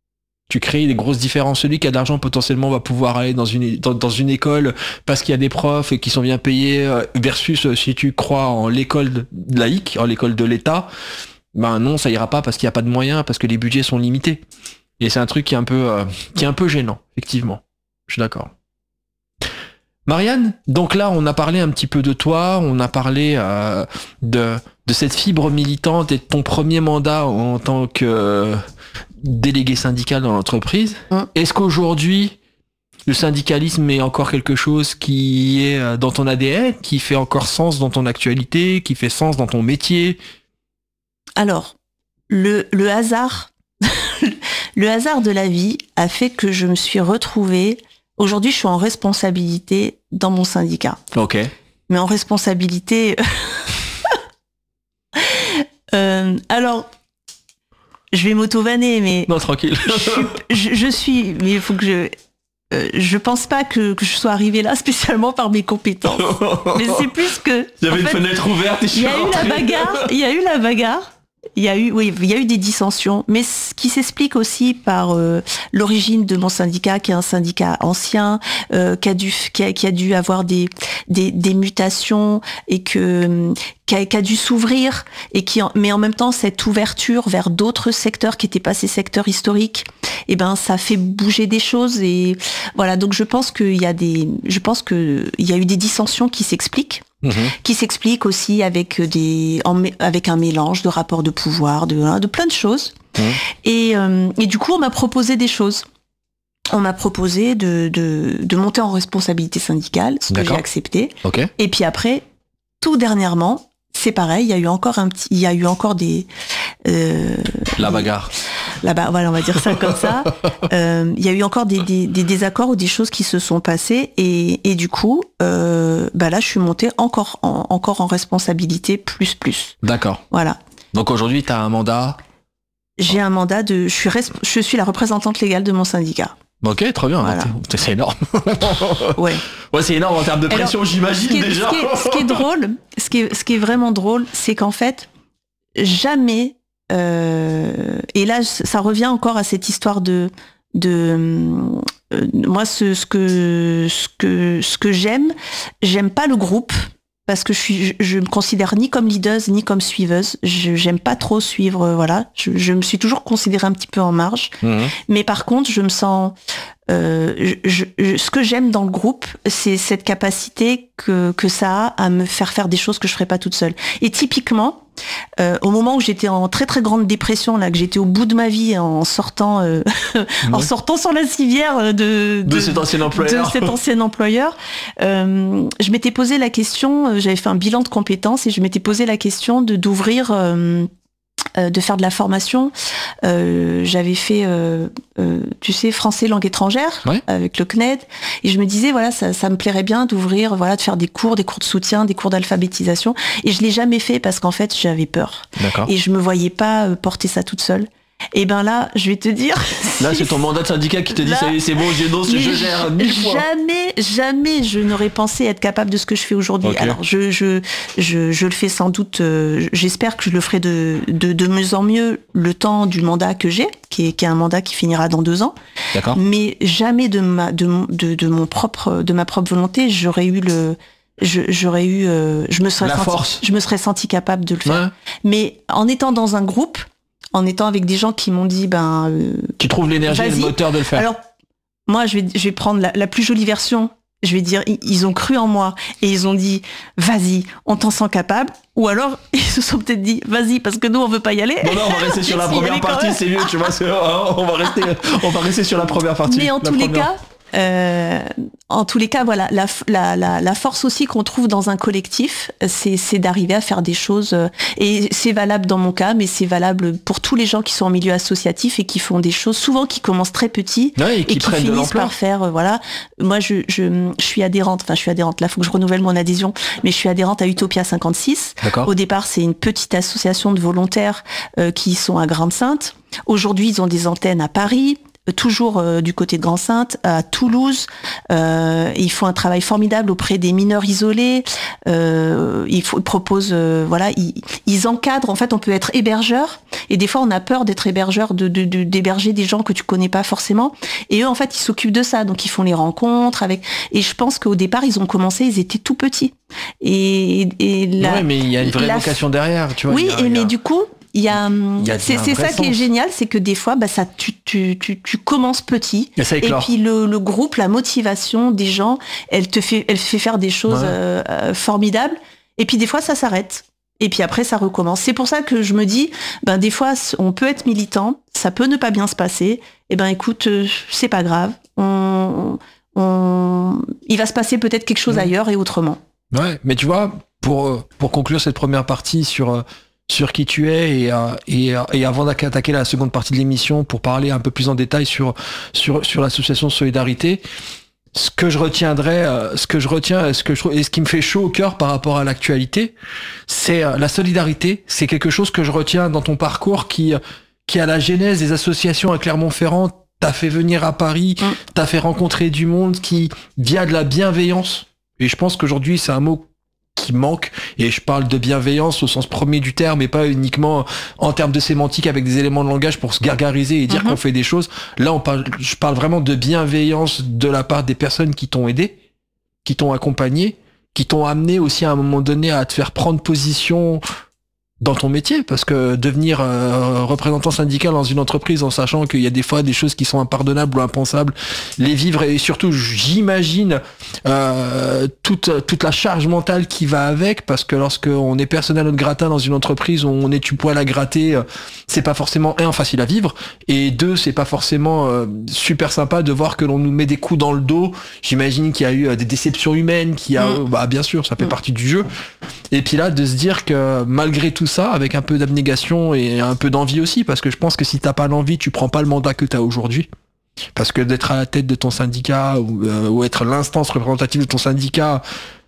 Speaker 2: Tu crées des grosses différences. Celui qui a de l'argent potentiellement va pouvoir aller dans une dans, dans une école parce qu'il y a des profs et qui sont bien payés versus si tu crois en l'école laïque, en l'école de l'État, ben non, ça ira pas parce qu'il y a pas de moyens, parce que les budgets sont limités. Et c'est un truc qui est un peu euh, qui est un peu gênant, effectivement. Je suis d'accord. Marianne, donc là on a parlé un petit peu de toi, on a parlé euh, de de cette fibre militante et de ton premier mandat en tant que euh, délégué syndical dans l'entreprise. Mmh. Est-ce qu'aujourd'hui le syndicalisme est encore quelque chose qui est dans ton A D N, qui fait encore sens dans ton actualité, qui fait sens dans ton métier?
Speaker 1: Alors, le, le hasard, le hasard de la vie a fait que je me suis retrouvée. Aujourd'hui, je suis en responsabilité dans mon syndicat.
Speaker 2: Ok.
Speaker 1: Mais en responsabilité. euh, alors, je vais m'auto-vanner, mais.
Speaker 2: Non, tranquille.
Speaker 1: je, je, je suis. Mais il faut que je. Euh, je pense pas que, que je sois arrivée là spécialement par mes compétences. Mais c'est plus que.
Speaker 2: Il y avait
Speaker 1: en
Speaker 2: une
Speaker 1: fait,
Speaker 2: fenêtre ouverte et je suis
Speaker 1: Il y a eu la bagarre. Il y a eu la bagarre. Il y a eu, oui, il y a eu des dissensions, mais ce qui s'explique aussi par euh, l'origine de mon syndicat, qui est un syndicat ancien, euh, qui a dû, qui a, qui a dû avoir des, des, des mutations et que qui a, qui a dû s'ouvrir et qui, mais en même temps cette ouverture vers d'autres secteurs qui n'étaient pas ces secteurs historiques, et eh ben ça fait bouger des choses et voilà. Donc je pense qu'il y a des, je pense que il y a eu des dissensions qui s'expliquent. Mmh. Qui s'explique aussi avec des, en, avec un mélange de rapports de pouvoir, de, de plein de choses. Mmh. Et, euh, et du coup, on m'a proposé des choses. On m'a proposé de, de, de monter en responsabilité syndicale, ce D'accord. que j'ai accepté.
Speaker 2: Okay.
Speaker 1: Et puis après, tout dernièrement, c'est pareil. Il y a eu encore un petit, il y a eu encore des. Euh,
Speaker 2: La bagarre.
Speaker 1: Là-bas, voilà, on va dire ça comme ça. Euh, il y a eu encore des, des, des désaccords ou des choses qui se sont passées et, et du coup, euh, bah là, je suis montée encore en, encore en responsabilité plus plus.
Speaker 2: D'accord.
Speaker 1: Voilà.
Speaker 2: Donc aujourd'hui, tu as un mandat.
Speaker 1: J'ai un mandat de, je suis res, je suis la représentante légale de mon syndicat.
Speaker 2: Ok, très bien. Voilà. C'est énorme.
Speaker 1: Ouais.
Speaker 2: Ouais, c'est énorme en termes de pression, Alors, j'imagine
Speaker 1: ce est,
Speaker 2: déjà.
Speaker 1: Ce qui, est, ce qui est drôle, ce qui est, ce qui est vraiment drôle, c'est qu'en fait, jamais. Euh, et là, ça revient encore à cette histoire de, de euh, moi, ce, ce que, ce que, ce que j'aime, j'aime pas le groupe parce que je suis, je, je me considère ni comme leaduse ni comme suiveuse. Je j'aime pas trop suivre, euh, voilà. Je, je me suis toujours considérée un petit peu en marge, mmh. mais par contre, je me sens Euh, je, je, ce que j'aime dans le groupe, c'est cette capacité que, que ça a à me faire faire des choses que je ferais pas toute seule. Et typiquement, euh, au moment où j'étais en très très grande dépression, là, que j'étais au bout de ma vie en sortant, euh, ouais. en sortant sur la civière de, de,
Speaker 2: de cet ancien employeur,
Speaker 1: de cet ancien employeur euh, je m'étais posé la question, j'avais fait un bilan de compétences et je m'étais posé la question de d'ouvrir euh, Euh, de faire de la formation. Euh, j'avais fait, euh, euh, tu sais, français langue étrangère
Speaker 2: ouais.
Speaker 1: avec le C N E D. Et je me disais, voilà, ça, ça me plairait bien d'ouvrir, voilà, de faire des cours, des cours de soutien, des cours d'alphabétisation. Et je l'ai jamais fait parce qu'en fait, j'avais peur.
Speaker 2: D'accord.
Speaker 1: Et je me voyais pas porter ça toute seule. Et ben là, je vais te dire.
Speaker 2: Là, c'est ton mandat de syndicat qui te dit, là, ça y est, c'est bon, je, non, je gère mille fois.
Speaker 1: Jamais, jamais je n'aurais pensé être capable de ce que je fais aujourd'hui. Okay. Alors, je, je, je, je le fais sans doute, euh, j'espère que je le ferai de, de, de mieux en mieux le temps du mandat que j'ai, qui est, qui est un mandat qui finira dans deux ans.
Speaker 2: D'accord.
Speaker 1: Mais jamais de ma, de, de, de mon propre, de ma propre volonté, j'aurais eu le, je, j'aurais eu, euh, je me serais
Speaker 2: La
Speaker 1: senti,
Speaker 2: force.
Speaker 1: je me serais senti capable de le faire. Ouais. Mais en étant dans un groupe, en étant avec des gens qui m'ont dit, ben... Euh,
Speaker 2: tu trouves l'énergie et le moteur de le faire.
Speaker 1: Alors, moi, je vais, je vais prendre la, la plus jolie version. Je vais dire, ils ont cru en moi et ils ont dit, vas-y, on t'en sent capable. Ou alors, ils se sont peut-être dit, vas-y, parce que nous, on veut pas y aller.
Speaker 2: Non, non, on va rester sur la première partie, c'est mieux, tu vois. C'est, on, va rester, on va rester sur la première partie.
Speaker 1: Mais en tous
Speaker 2: première.
Speaker 1: les cas... Euh, en tous les cas, voilà, la, la, la, la force aussi qu'on trouve dans un collectif, c'est, c'est d'arriver à faire des choses. Et c'est valable dans mon cas, mais c'est valable pour tous les gens qui sont en milieu associatif et qui font des choses, souvent qui commencent très petits
Speaker 2: ouais, et qui,
Speaker 1: et qui finissent par faire. Euh, voilà, moi, je, je, je suis adhérente. Enfin, je suis adhérente. Là, faut que je renouvelle mon adhésion, mais je suis adhérente à Utopia cinquante-six.
Speaker 2: D'accord.
Speaker 1: Au départ, c'est une petite association de volontaires euh, qui sont à Grande-Synthe. Aujourd'hui, ils ont des antennes à Paris. Toujours euh, du côté de Grande-Synthe, à Toulouse. Euh, ils font un travail formidable auprès des mineurs isolés. Euh, ils, faut, ils proposent, euh, voilà, ils, ils encadrent. En fait, on peut être hébergeur. Et des fois, on a peur d'être hébergeur, de, de, de, d'héberger des gens que tu connais pas forcément. Et eux, en fait, ils s'occupent de ça. Donc, ils font les rencontres avec. Et je pense qu'au départ, ils ont commencé, ils étaient tout petits. Et, et la,
Speaker 2: ouais, mais il y a une vraie
Speaker 1: la...
Speaker 2: vocation derrière, tu vois.
Speaker 1: Oui,
Speaker 2: il y a,
Speaker 1: et
Speaker 2: il y a...
Speaker 1: mais du coup. Il y a, il y a c'est, c'est ça
Speaker 2: sens.
Speaker 1: qui est génial, c'est que des fois, bah, ça, tu, tu, tu, tu commences petit,
Speaker 2: et,
Speaker 1: et puis le, le groupe, la motivation des gens, elle te fait, elle fait faire des choses ouais. euh, euh, formidables. Et puis des fois, ça s'arrête. Et puis après, ça recommence. C'est pour ça que je me dis, ben des fois, on peut être militant, ça peut ne pas bien se passer. Et ben écoute, euh, c'est pas grave. On, on, il va se passer peut-être quelque chose mmh. ailleurs et autrement.
Speaker 2: Ouais, mais tu vois, pour, pour conclure cette première partie sur, sur qui tu es et, et, et avant d'attaquer la seconde partie de l'émission pour parler un peu plus en détail sur, sur, sur l'association Solidarité, ce que je retiendrai, ce que je retiens, ce que je, et ce qui me fait chaud au cœur par rapport à l'actualité, c'est la solidarité. C'est quelque chose que je retiens dans ton parcours qui, qui à la genèse des associations à Clermont-Ferrand t'a fait venir à Paris, mmh. t'a fait rencontrer du monde qui, via de la bienveillance, et je pense qu'aujourd'hui, c'est un mot qui manque, et je parle de bienveillance au sens premier du terme, et pas uniquement en termes de sémantique avec des éléments de langage pour se gargariser et dire mmh. qu'on fait des choses. Là, on parle, je parle vraiment de bienveillance de la part des personnes qui t'ont aidé, qui t'ont accompagné, qui t'ont amené aussi à un moment donné à te faire prendre position dans ton métier, parce que devenir euh, représentant syndical dans une entreprise en sachant qu'il y a des fois des choses qui sont impardonnables ou impensables, les vivre, et surtout j'imagine euh, toute toute la charge mentale qui va avec, parce que lorsque on est personnel au gratin dans une entreprise où on est du poil à gratter, euh, c'est pas forcément un facile à vivre, et deux c'est pas forcément euh, super sympa de voir que l'on nous met des coups dans le dos. J'imagine qu'il y a eu euh, des déceptions humaines, qui a mmh. bah bien sûr ça fait mmh. partie du jeu, et puis là de se dire que malgré tout ça, avec un peu d'abnégation et un peu d'envie aussi, parce que je pense que si t'as pas l'envie, tu prends pas le mandat que t'as aujourd'hui. Parce que d'être à la tête de ton syndicat ou, euh, ou être l'instance représentative de ton syndicat,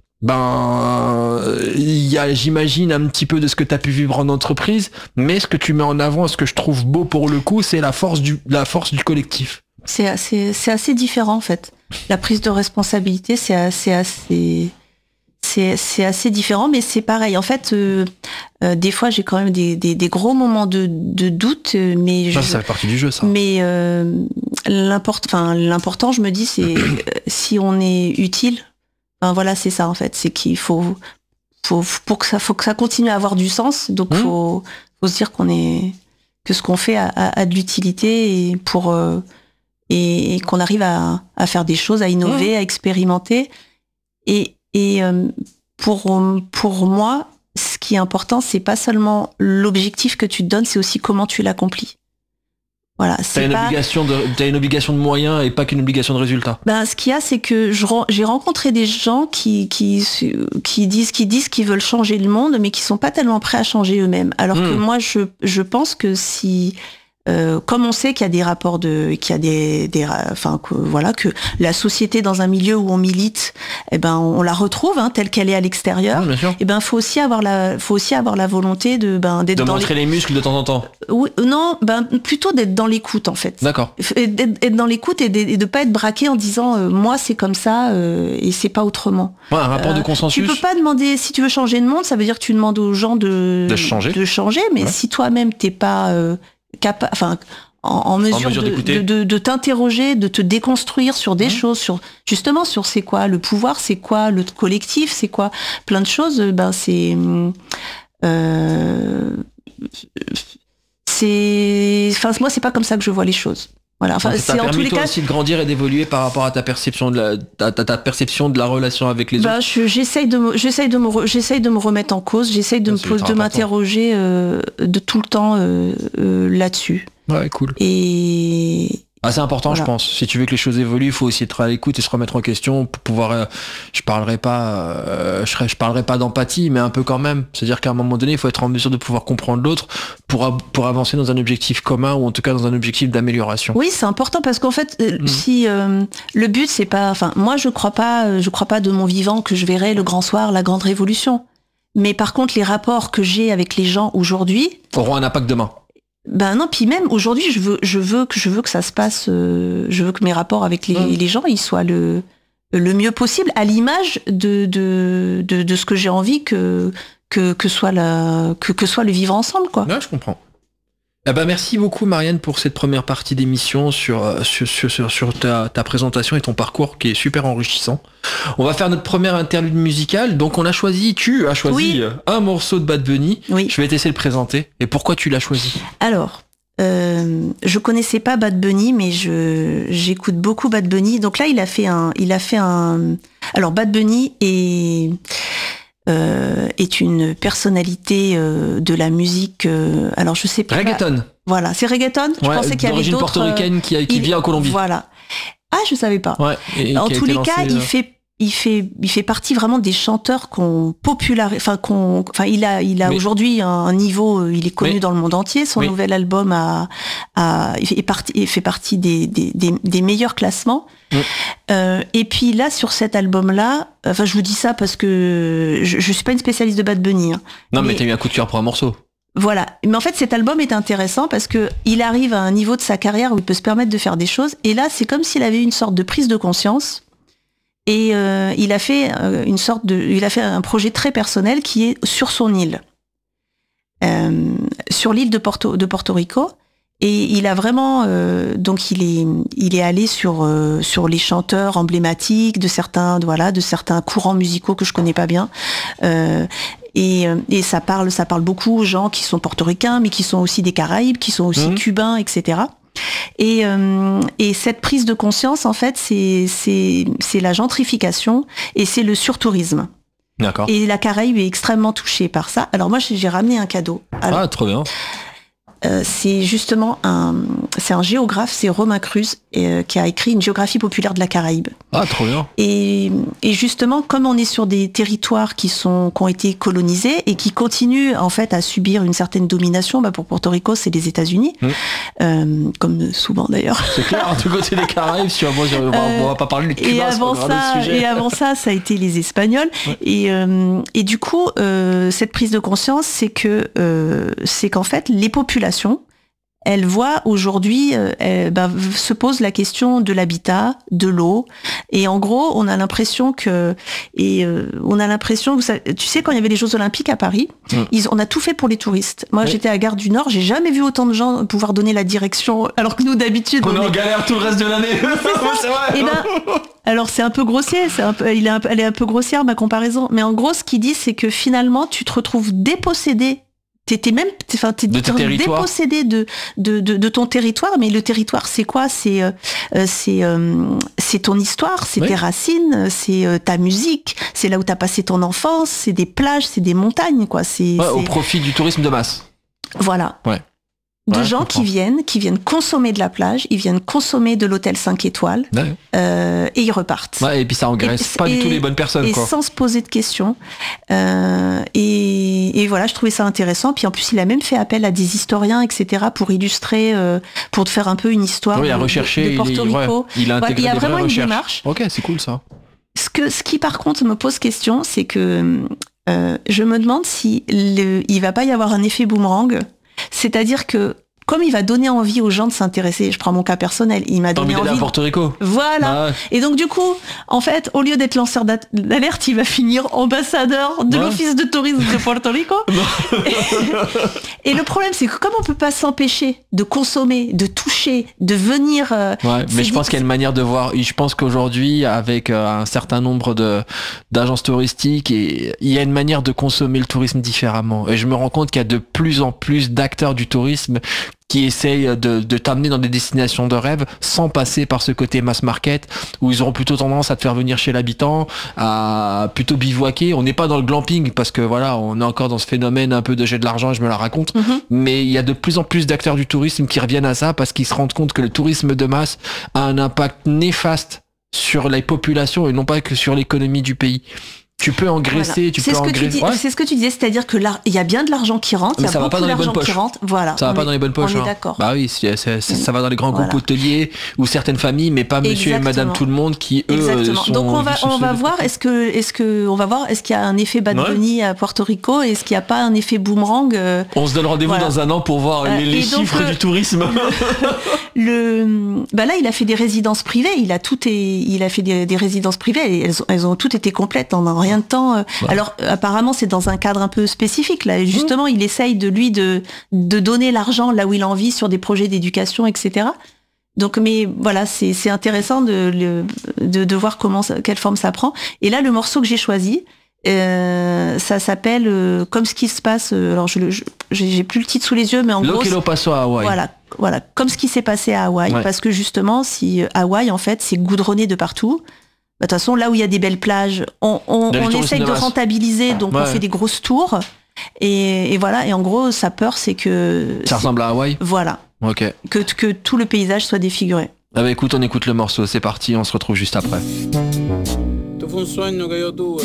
Speaker 2: ben il y a, j'imagine, un petit peu de ce que t'as pu vivre en entreprise, mais ce que tu mets en avant, ce que je trouve beau pour le coup, c'est la force du la force du collectif.
Speaker 1: C'est assez c'est assez différent en fait. La prise de responsabilité, c'est assez assez C'est, c'est assez différent, mais c'est pareil. En fait, euh, euh, des fois, j'ai quand même des, des, des gros moments de, de doute, mais je,
Speaker 2: ça, ça fait partie du jeu, ça.
Speaker 1: Mais euh, l'import, enfin, l'important, je me dis, c'est si on est utile. Enfin, voilà, c'est ça en fait. C'est qu'il faut, faut pour que ça, faut que ça continue à avoir du sens. Donc, mmh. faut, faut se dire qu'on est, que ce qu'on fait a, a, a de l'utilité et pour euh, et, et qu'on arrive à, à faire des choses, à innover, mmh. à expérimenter et Et euh, pour pour moi, ce qui est important, c'est pas seulement l'objectif que tu te donnes, c'est aussi comment tu l'accomplis. Voilà. C'est
Speaker 2: t'as une
Speaker 1: pas...
Speaker 2: obligation de t'as une obligation de moyens et pas qu'une obligation de résultat.
Speaker 1: Ben, ce qu'il y a, c'est que je, j'ai rencontré des gens qui qui qui disent qui disent qu'ils veulent changer le monde, mais qui sont pas tellement prêts à changer eux-mêmes. Alors mmh. que moi, je je pense que si Euh, comme on sait qu'il y a des rapports de, qu'il y a des, des, enfin que voilà que la société dans un milieu où on milite, eh ben on la retrouve hein, telle qu'elle est à l'extérieur.
Speaker 2: Oui,
Speaker 1: eh ben faut aussi avoir la, faut aussi avoir la volonté de ben d'être
Speaker 2: de
Speaker 1: dans
Speaker 2: montrer les... les muscles de temps en temps.
Speaker 1: Oui, non, ben plutôt d'être dans l'écoute en fait.
Speaker 2: D'accord.
Speaker 1: D'être, être dans l'écoute et de, et de pas être braqué en disant euh, moi c'est comme ça euh, et c'est pas autrement.
Speaker 2: Ouais, un rapport euh, de consensus.
Speaker 1: Tu peux pas demander si tu veux changer le monde, ça veut dire que tu demandes aux gens de
Speaker 2: de changer,
Speaker 1: de changer, mais ouais. si toi-même t'es pas euh, Capa- enfin, en, en, mesure
Speaker 2: en mesure
Speaker 1: de, de, de, de t'interroger, de te déconstruire sur des mmh. choses, sur justement sur c'est quoi le pouvoir, c'est quoi le collectif, c'est quoi plein de choses. Ben c'est euh, c'est, enfin moi c'est pas comme ça que je vois les choses. Voilà. Enfin,
Speaker 2: donc,
Speaker 1: c'est
Speaker 2: en tous les cas
Speaker 1: aussi
Speaker 2: de grandir et d'évoluer par rapport à ta perception de la, ta, ta, ta perception de la relation avec les
Speaker 1: bah,
Speaker 2: autres.
Speaker 1: Je, j'essaye de me, j'essaye de me, re, j'essaye de me remettre en cause. J'essaye de ça, me pose, de m'interroger euh, de tout le temps euh, euh, là-dessus.
Speaker 2: Ouais, cool.
Speaker 1: Et
Speaker 2: ah, c'est important, voilà. Je pense. Si tu veux que les choses évoluent, il faut aussi être à l'écoute et se remettre en question pour pouvoir. Euh, je parlerai pas, euh, je, je parlerai pas d'empathie, mais un peu quand même. C'est-à-dire qu'à un moment donné, il faut être en mesure de pouvoir comprendre l'autre pour pour avancer dans un objectif commun ou en tout cas dans un objectif d'amélioration.
Speaker 1: Oui, c'est important parce qu'en fait, mmh. si euh, le but c'est pas, enfin, moi je crois pas, je crois pas de mon vivant que je verrai le grand soir, la grande révolution. Mais par contre, les rapports que j'ai avec les gens aujourd'hui
Speaker 2: auront un impact demain.
Speaker 1: Ben non, puis même aujourd'hui, je veux, je veux que je veux que ça se passe. Euh, je veux que mes rapports avec les, mmh. les gens, ils soient le le mieux possible, à l'image de de de, de ce que j'ai envie que que que soit la que que soit le vivre ensemble, quoi.
Speaker 2: Ouais, je comprends. Eh ben merci beaucoup Marianne pour cette première partie d'émission sur sur sur sur, sur ta, ta présentation et ton parcours qui est super enrichissant. On va faire notre première interlude musicale. Donc on a choisi, tu as choisi oui. un morceau de Bad Bunny.
Speaker 1: Oui.
Speaker 2: Je vais t'essayer de le présenter. Et pourquoi tu l'as choisi ?
Speaker 1: Alors, euh, je connaissais pas Bad Bunny, mais je j'écoute beaucoup Bad Bunny. Donc là, il a fait un, il a fait un. Alors Bad Bunny est Euh, est une personnalité euh, de la musique. Euh, alors je sais pas.
Speaker 2: Reggaeton.
Speaker 1: Voilà, c'est reggaeton. Je
Speaker 2: ouais,
Speaker 1: pensais qu'il y avait d'autres.
Speaker 2: D'origine portoricaine qui, qui il, vit en Colombie.
Speaker 1: Voilà. Ah, je savais pas.
Speaker 2: Ouais. Et, et
Speaker 1: en tous les
Speaker 2: lancé,
Speaker 1: cas,
Speaker 2: euh...
Speaker 1: il fait, il fait, il fait partie vraiment des chanteurs qu'on popularise, enfin qu'on, enfin il a, il a
Speaker 2: Mais...
Speaker 1: aujourd'hui un niveau, il est connu
Speaker 2: Mais...
Speaker 1: dans le monde entier. Son
Speaker 2: oui. nouvel
Speaker 1: album a, a, il fait partie, il fait partie des, des, des, des meilleurs classements. Mm. Euh, et puis là, sur cet album-là, enfin, je vous dis ça parce que je, je suis pas une spécialiste de Bad Bunny. Hein,
Speaker 2: non, mais, mais t'as eu un coup de cœur pour un morceau.
Speaker 1: Voilà. Mais en fait, cet album est intéressant parce que il arrive à un niveau de sa carrière où il peut se permettre de faire des choses. Et là, c'est comme s'il avait une sorte de prise de conscience. Et euh, il a fait euh, une sorte de, il a fait un projet très personnel qui est sur son île, euh, sur l'île de Porto, de Porto Rico. Et il a vraiment, euh, donc il est, il est allé sur euh, sur les chanteurs emblématiques de certains, voilà, de certains courants musicaux que je connais pas bien. Euh, et, et ça parle, ça parle beaucoup aux gens qui sont portoricains, mais qui sont aussi des Caraïbes, qui sont aussi mmh. cubains, et cetera. Et, euh, et cette prise de conscience, en fait, c'est, c'est, c'est la gentrification et c'est le surtourisme.
Speaker 2: D'accord.
Speaker 1: Et la Caraïbe est extrêmement touchée par ça. Alors moi, j'ai ramené un cadeau. Alors,
Speaker 2: ah, trop bien.
Speaker 1: Euh, c'est justement un, c'est un géographe, c'est Romain Cruz, euh, qui a écrit une géographie populaire de la Caraïbe.
Speaker 2: Ah, trop bien.
Speaker 1: Et, et justement, comme on est sur des territoires qui sont, qui ont été colonisés et qui continuent en fait à subir une certaine domination, bah pour Porto Rico, c'est les États-Unis, mmh. euh, comme souvent d'ailleurs.
Speaker 2: C'est clair. Du côté des Caraïbes, si moi, on va, on va pas parler de Cuba,
Speaker 1: et avant ça,
Speaker 2: sujet.
Speaker 1: Et avant ça, ça a été les Espagnols. Ouais. Et, euh, et du coup, euh, cette prise de conscience, c'est que, euh, c'est qu'en fait, les populations elle voit aujourd'hui, euh, bah, se pose la question de l'habitat, de l'eau, et en gros, on a l'impression que, et euh, on a l'impression que, ça, tu sais, quand il y avait les Jeux Olympiques à Paris, mmh. ils, on a tout fait pour les touristes. Moi, oui. j'étais à Gare du Nord, j'ai jamais vu autant de gens pouvoir donner la direction, alors que nous, d'habitude,
Speaker 2: on, on est
Speaker 1: est
Speaker 2: en galère tout le reste de l'année.
Speaker 1: C'est vrai. Et ben, alors c'est un peu grossier, c'est un peu, il est un, elle est un peu grossière ma comparaison, mais en gros, ce qu'il dit, c'est que finalement, tu te retrouves dépossédé. T'es même, enfin, t'es, t'es dépossédé de, de, de, de ton territoire, mais le territoire, c'est quoi? C'est, euh, c'est, euh, c'est ton histoire, c'est oui. tes racines, c'est euh, ta musique, c'est là où t'as passé ton enfance, c'est des plages, c'est des montagnes, quoi. C'est,
Speaker 2: ouais,
Speaker 1: c'est...
Speaker 2: au profit du tourisme de masse.
Speaker 1: Voilà.
Speaker 2: Ouais.
Speaker 1: De
Speaker 2: ouais,
Speaker 1: gens qui viennent, qui viennent consommer de la plage, ils viennent consommer de l'hôtel cinq étoiles, ouais. euh, et ils repartent.
Speaker 2: Ouais, et puis ça engraisse pas et, du tout les bonnes personnes.
Speaker 1: Et
Speaker 2: quoi.
Speaker 1: sans se poser de questions. Euh, et, et voilà, je trouvais ça intéressant. Puis en plus, il a même fait appel à des historiens, et cetera, pour illustrer, euh, pour faire un peu une histoire
Speaker 2: oui,
Speaker 1: de,
Speaker 2: à rechercher,
Speaker 1: de Porto Rico.
Speaker 2: Il, ouais, il a intégré
Speaker 1: voilà, il y a
Speaker 2: des
Speaker 1: vraiment une
Speaker 2: recherches.
Speaker 1: démarche.
Speaker 2: Ok, c'est cool ça.
Speaker 1: Ce, que, ce qui, par contre, me pose question, c'est que euh, je me demande si le, il va pas y avoir un effet boomerang. C'est-à-dire que comme il va donner envie aux gens de s'intéresser, je prends mon cas personnel, il m'a donné envie.
Speaker 2: à Porto Rico.
Speaker 1: Voilà. Bah ouais. Et donc du coup, en fait, au lieu d'être lanceur d'alerte, il va finir ambassadeur de ouais. l'office de tourisme de Porto Rico. et, et le problème, c'est que comme on peut pas s'empêcher de consommer, de toucher, de venir. Euh,
Speaker 2: ouais, mais je dit... pense qu'il y a une manière de voir. Je pense qu'aujourd'hui, avec euh, un certain nombre de d'agences touristiques, et il y a une manière de consommer le tourisme différemment. Et je me rends compte qu'il y a de plus en plus d'acteurs du tourisme qui essayent de, de t'amener dans des destinations de rêve sans passer par ce côté mass market où ils auront plutôt tendance à te faire venir chez l'habitant, à plutôt bivouaquer. On n'est pas dans le glamping parce que voilà, on est encore dans ce phénomène un peu de j'ai de l'argent et je me la raconte. Mm-hmm. Mais il y a de plus en plus d'acteurs du tourisme qui reviennent à ça parce qu'ils se rendent compte que le tourisme de masse a un impact néfaste sur les populations et non pas que sur l'économie du pays. Tu peux engraisser,
Speaker 1: voilà.
Speaker 2: tu
Speaker 1: c'est
Speaker 2: peux
Speaker 1: ce
Speaker 2: engraisser.
Speaker 1: Que tu dis, ouais. C'est ce que tu disais, c'est-à-dire que là, il y a bien de l'argent qui rentre, il y a beaucoup d'argent qui rentre. Voilà.
Speaker 2: Ça va pas
Speaker 1: est,
Speaker 2: dans les bonnes poches.
Speaker 1: On
Speaker 2: hein.
Speaker 1: est d'accord.
Speaker 2: Bah oui, c'est, c'est, c'est, ça va dans les grands voilà. groupes hôteliers ou certaines familles, mais pas monsieur
Speaker 1: Exactement.
Speaker 2: et madame tout le monde qui eux
Speaker 1: Exactement.
Speaker 2: sont.
Speaker 1: Donc on va on va voir est-ce que est-ce que on va voir est-ce qu'il y a un effet Bad Bunny ouais. à Porto Rico, est-ce qu'il n'y a pas un effet boomerang euh...
Speaker 2: On se donne rendez-vous voilà. dans un an pour voir euh, les, les chiffres donc, du tourisme.
Speaker 1: Le, le bah là il a fait des résidences privées, il a tout et il a fait des, des résidences privées, et elles ont, elles ont toutes été complètes en rien de temps. Ouais. Alors apparemment c'est dans un cadre un peu spécifique là. Justement, mmh. il essaye de lui de de donner l'argent là où il a envie sur des projets d'éducation, et cetera. Donc, mais voilà, c'est c'est intéressant de de de voir comment ça, quelle forme ça prend. Et là, le morceau que j'ai choisi, euh, ça s'appelle euh, Comme ce qui se passe. Euh, alors, je, je j'ai plus le titre sous les yeux, mais en
Speaker 2: Lo
Speaker 1: gros,
Speaker 2: que lo paso à Hawaï.
Speaker 1: Voilà, voilà, comme ce qui s'est passé à Hawaï, ouais. Parce que justement, si Hawaï en fait, c'est goudronné de partout. De toute façon, là où il y a des belles plages, on, on, on essaye de, de rentabiliser, donc ouais. on fait des grosses tours. Et, et voilà, et en gros, sa peur, c'est que...
Speaker 2: Ça ressemble à Hawaï ?
Speaker 1: Voilà.
Speaker 2: Ok.
Speaker 1: Que, que tout le paysage soit défiguré.
Speaker 2: Ah bah écoute, on écoute le morceau, c'est parti, on se retrouve juste après.
Speaker 3: Tu fue un sueño que yo tuve.